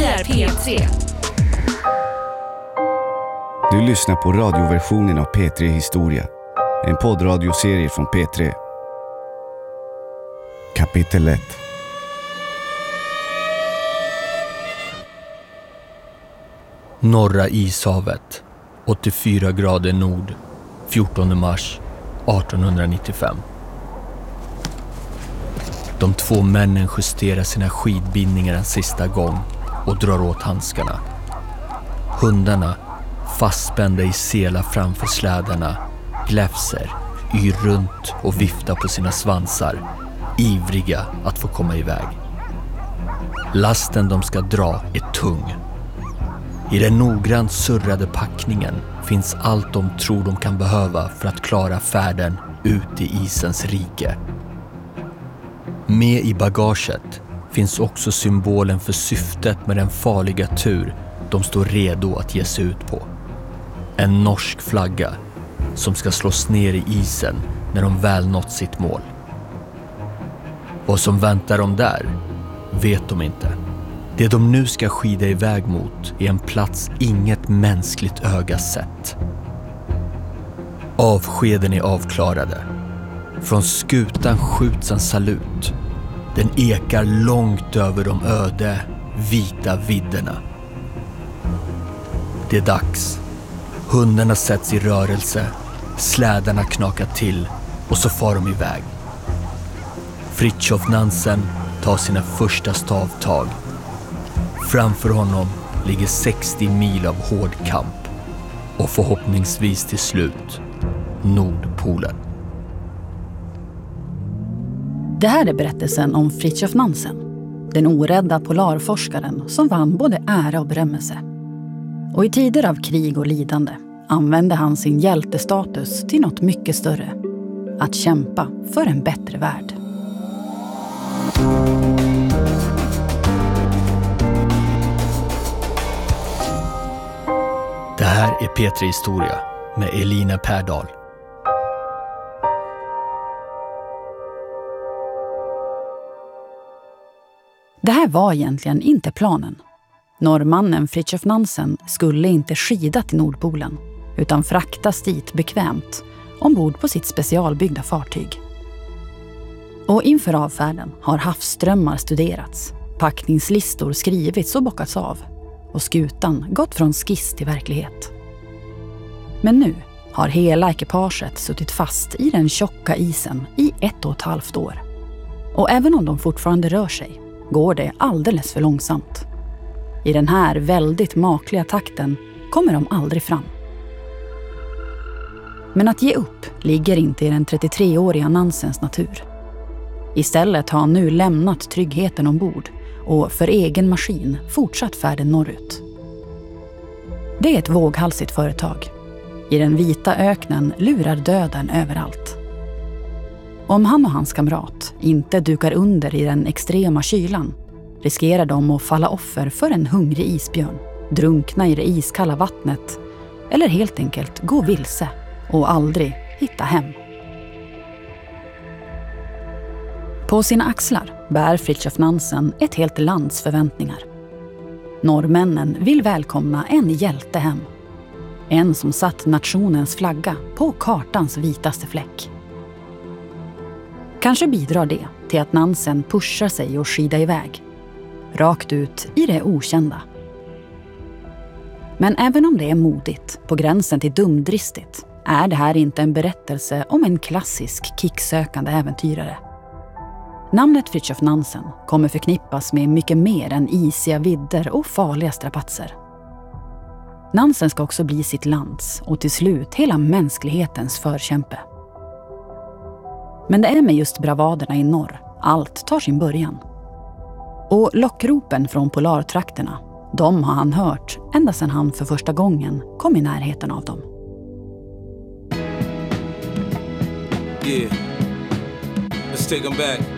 är P3. Du lyssnar på radioversionen av P3 Historia. En poddradioserie från P3. Kapitel 1. Norra ishavet, 84 grader nord, 14 mars 1895. De två männen justerar sina skidbindningar en sista gång och drar åt handskarna. Hundarna, fastspända i sela framför slädarna, gläfser, yr runt och viftar på sina svansar, ivriga att få komma iväg. Lasten de ska dra är tung. I den noggrant surrade packningen finns allt de tror de kan behöva för att klara färden ut i isens rike. Med i bagaget finns också symbolen för syftet med den farliga tur de står redo att ge sig ut på. En norsk flagga som ska slås ner i isen när de väl nått sitt mål. Vad som väntar dem där vet de inte. Det de nu ska skida iväg mot är en plats inget mänskligt öga sett. Avskeden är avklarade. Från skutan skjuts en salut. Den ekar långt över de öde, vita vidderna. Det är dags. Hundarna sätts i rörelse, slädarna knakar till och så far de iväg. Fritiof Nansen tar sina första stavtag. Framför honom ligger 60 mil av hård kamp och förhoppningsvis till slut Nordpolen. Det här är berättelsen om Fritiof Nansen, den orädda polarforskaren som vann både ära och berömmelse. Och i tider av krig och lidande använde han sin hjältestatus till något mycket större. Att kämpa för en bättre värld. Det här är P3 Historia med Elina Perdal. Det här var egentligen inte planen. Norrmannen Fritiof Nansen skulle inte skida till Nordpolen utan fraktas dit bekvämt ombord på sitt specialbyggda fartyg. Och inför avfärden har havsströmmar studerats, packningslistor skrivits och bockats av och skutan gått från skiss till verklighet. Men nu har hela ekipaget suttit fast i den tjocka isen i 1,5 år. Och även om de fortfarande rör sig går det alldeles för långsamt. I den här väldigt makliga takten kommer de aldrig fram. Men att ge upp ligger inte i den 33-åriga Nansens natur. Istället har han nu lämnat tryggheten ombord och för egen maskin fortsatt färden norrut. Det är ett våghalsigt företag. I den vita öknen lurar döden överallt. Om han och hans kamrat inte dukar under i den extrema kylan riskerar de att falla offer för en hungrig isbjörn, drunkna i det iskalla vattnet eller helt enkelt gå vilse och aldrig hitta hem. På sina axlar bär Fritiof Nansen ett helt lands förväntningar. Norrmännen vill välkomna en hjälte hem. En som satt nationens flagga på kartans vitaste fläck. Kanske bidrar det till att Nansen pushar sig och skida iväg. Rakt ut i det okända. Men även om det är modigt, på gränsen till dumdristigt, är det här inte en berättelse om en klassisk kicksökande äventyrare. Namnet Fritiof Nansen kommer förknippas med mycket mer än isiga vidder och farliga strapatser. Nansen ska också bli sitt lands och till slut hela mänsklighetens förkämpe. Men det är med just bravaderna i norr allt tar sin början. Och lockropen från polartrakterna, de har han hört ända sedan han för första gången kom i närheten av dem. Yeah, let's take them back.